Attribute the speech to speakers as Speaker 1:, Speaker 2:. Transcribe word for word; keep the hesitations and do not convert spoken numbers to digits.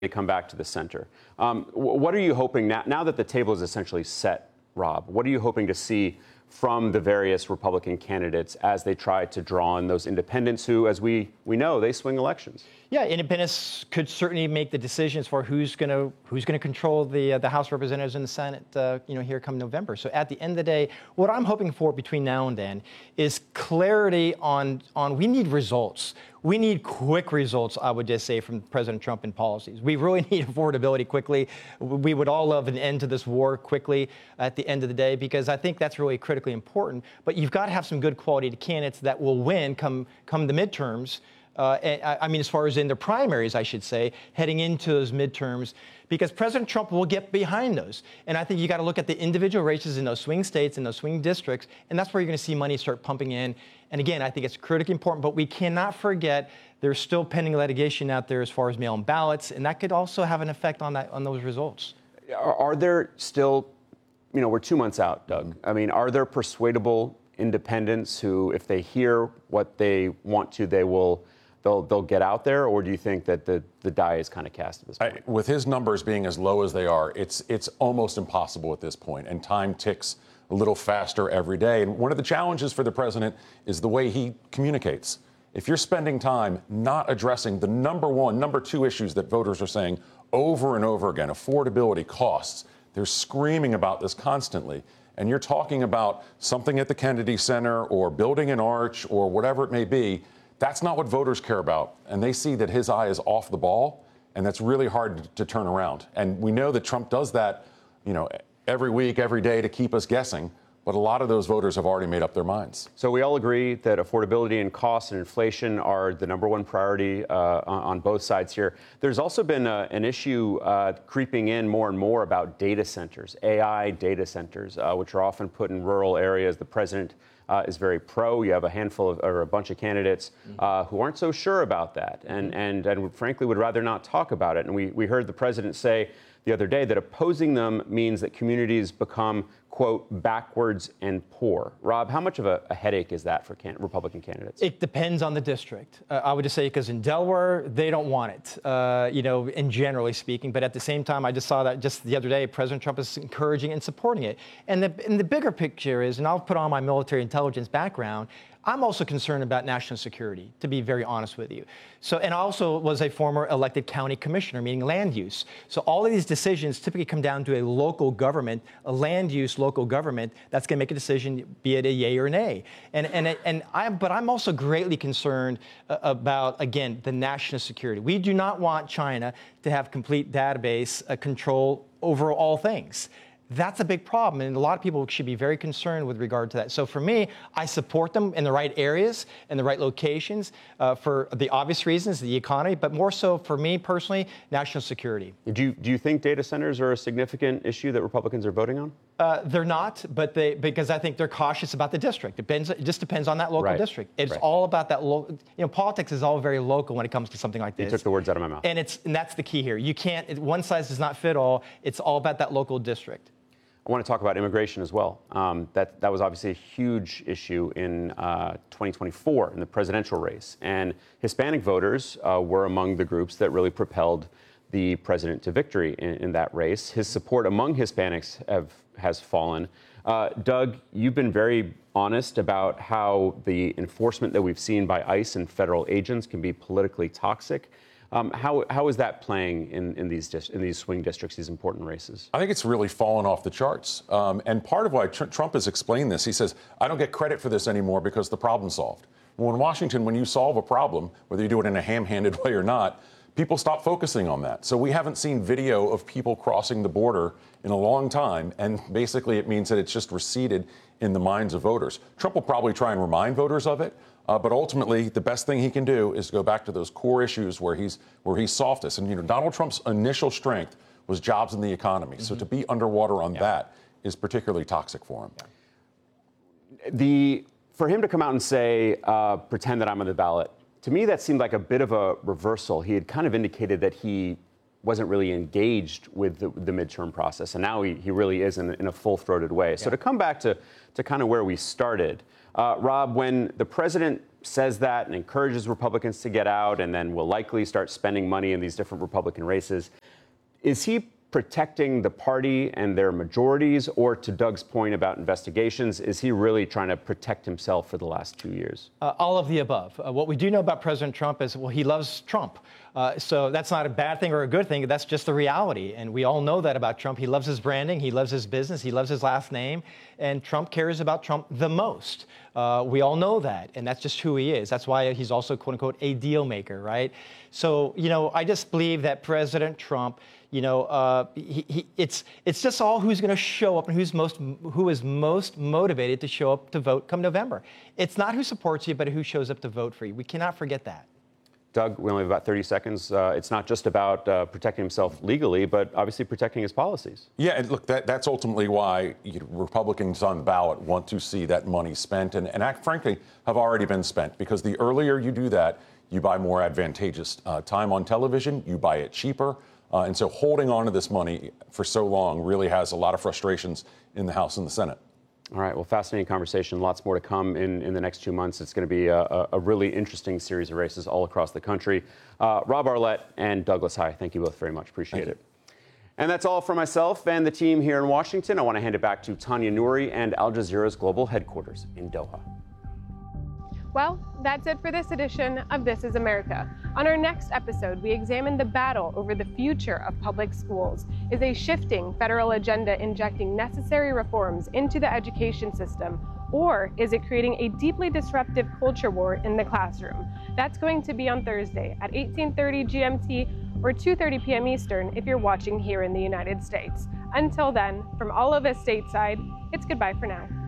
Speaker 1: come back to the center. Um, what are you hoping now, now that the table is essentially set, Rob? What are you hoping to see from the various Republican candidates as they try to draw in those independents who, as we, we know, they swing elections?
Speaker 2: Yeah, independents could certainly make the decisions for who's going to who's going to control the uh, the House of Representatives and the Senate, uh, you know, here come November. So at the end of the day, what I'm hoping for between now and then is clarity on on we need results. We need quick results, I would just say, from President Trump and policies. We really need affordability quickly. We would all love an end to this war quickly at the end of the day, because I think that's really critically important. But you've got to have some good quality candidates that will win come come the midterms. Uh, and, I mean, as far as in the primaries, I should say, heading into those midterms, because President Trump will get behind those. And I think you got to look at the individual races in those swing states and those swing districts, and that's where you're going to see money start pumping in. And again, I think it's critically important, but we cannot forget there's still pending litigation out there as far as mail-in ballots, and that could also have an effect on that on those results.
Speaker 1: Are, are there still, you know, we're two months out, Doug. I mean, are there persuadable independents who, if they hear what they want to, they will they'll they'll get out there, or do you think that the, the die is kind of cast at this point?
Speaker 3: I, with his numbers being as low as they are, it's it's almost impossible at this point, and time ticks a little faster every day. And one of the challenges for the president is the way he communicates. If you're spending time not addressing the number one, number two issues that voters are saying over and over again, affordability, costs, they're screaming about this constantly. And you're talking about something at the Kennedy Center or building an arch or whatever it may be. That's not what voters care about. And they see that his eye is off the ball, and that's really hard to, to turn around. And we know that Trump does that, you know, every week, every day to keep us guessing. But a lot of those voters have already made up their minds.
Speaker 1: So we all agree that affordability and costs and inflation are the number one priority uh, on, on both sides here. There's also been a, an issue uh, creeping in more and more about data centers, A I data centers, uh, which are often put in rural areas. The president uh, is very pro. You have a handful of, or a bunch of candidates uh, who aren't so sure about that, and, and, and frankly would rather not talk about it. And we, we heard the president say the other day that opposing them means that communities become, quote, backwards and poor. Rob, how much of a, a headache is that for can- Republican candidates?
Speaker 2: It depends on the district. Uh, I would just say, because in Delaware, they don't want it, uh, you know, in generally speaking. But at the same time, I just saw that just the other day, President Trump is encouraging and supporting it. And the, and the bigger picture is, and I'll put on my military intelligence background, I'm also concerned about national security, to be very honest with you. So, and I also was a former elected county commissioner, meaning land use. So all of these decisions typically come down to a local government, a land use local government that's going to make a decision, be it a yay or nay. And and and I, but I'm also greatly concerned uh, about, again, the national security. We do not want China to have complete database uh, control over all things. That's a big problem, and a lot of people should be very concerned with regard to that. So for me, I support them in the right areas, in the right locations, uh, for the obvious reasons, the economy, but more so for me personally, national security.
Speaker 1: Do you, do you think data centers are a significant issue that Republicans are voting on?
Speaker 2: Uh, they're not, but they because I think they're cautious about the district. It, depends, it just depends on that local
Speaker 1: right.
Speaker 2: district. It's
Speaker 1: right.
Speaker 2: all about that local. You know, politics is all very local when it comes to something like this.
Speaker 1: You took the words out of my mouth.
Speaker 2: And it's and that's the key here. You can't. It, one size does not fit all. It's all about that local district.
Speaker 1: I want to talk about immigration as well. Um, that, that was obviously a huge issue in uh, twenty twenty-four in the presidential race. And Hispanic voters uh, were among the groups that really propelled the president to victory in, in that race. His support among Hispanics have, has fallen. Uh, Doug, you've been very honest about how the enforcement that we've seen by ICE and federal agents can be politically toxic. Um, how how is that playing in, in these dis- in these swing districts, these important races?
Speaker 3: I think it's really fallen off the charts. Um, and part of why tr- Trump has explained this, he says, I don't get credit for this anymore because the problem's solved. Well, in Washington, when you solve a problem, whether you do it in a ham-handed way or not, people stop focusing on that. So we haven't seen video of people crossing the border in a long time. And basically, it means that it's just receded in the minds of voters. Trump will probably try and remind voters of it. Uh, but ultimately, the best thing he can do is go back to those core issues where he's where he's softest. And, you know, Donald Trump's initial strength was jobs in the economy. Mm-hmm. So to be underwater on yeah. that is particularly toxic for him.
Speaker 1: Yeah. The for him to come out and say, uh, pretend that I'm on the ballot, to me, that seemed like a bit of a reversal. He had kind of indicated that he wasn't really engaged with the, the midterm process. And now he, he really is in, in a full-throated way. Yeah. So to come back to, to kind of where we started, Uh, Rob, when the president says that and encourages Republicans to get out and then will likely start spending money in these different Republican races. Is he protecting the party and their majorities, or to Doug's point about investigations, is he really trying to protect himself for the last two years?
Speaker 2: Uh, all of the above. Uh, what we do know about President Trump is, well, he loves Trump. Uh, so that's not a bad thing or a good thing. That's just the reality. And we all know that about Trump. He loves his branding. He loves his business. He loves his last name. And Trump cares about Trump the most. Uh, we all know that. And that's just who he is. That's why he's also, quote unquote, a deal maker, right? So, you know, I just believe that President Trump, you know, uh, he, he, it's it's just all who's going to show up and who's most who is most motivated to show up to vote come November. It's not who supports you, but who shows up to vote for you. We cannot forget that.
Speaker 1: Doug, we only have about thirty seconds. Uh, it's not just about uh, protecting himself legally, but obviously protecting his policies.
Speaker 3: Yeah, and look, that, that's ultimately why you know, Republicans on the ballot want to see that money spent and, and act, frankly, have already been spent. Because the earlier you do that, you buy more advantageous uh, time on television, you buy it cheaper. Uh, and so holding on to this money for so long really has a lot of frustrations in the House and the Senate.
Speaker 1: All right. Well, fascinating conversation. Lots more to come in, in the next two months. It's going to be a, a really interesting series of races all across the country. Uh, Rob Arlett and Douglas Heye, thank you both very much. Appreciate it. And that's all for myself and the team here in Washington. I want to hand it back to Tanya Nouri and Al Jazeera's global headquarters in Doha.
Speaker 4: Well, that's it for this edition of This is America. On our next episode, we examine the battle over the future of public schools. Is a shifting federal agenda injecting necessary reforms into the education system, or is it creating a deeply disruptive culture war in the classroom? That's going to be on Thursday at eighteen thirty G M T or two thirty p m Eastern if you're watching here in the United States. Until then, from all of us stateside, it's goodbye for now.